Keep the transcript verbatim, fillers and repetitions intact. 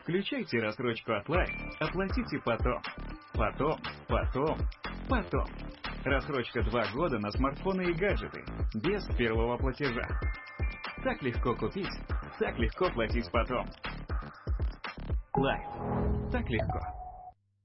Включайте рассрочку от Лайф, оплатите потом. Потом, потом, потом. Рассрочка два года на смартфоны и гаджеты, без первого платежа. Так легко купить, так легко платить потом. Лайф. Так легко.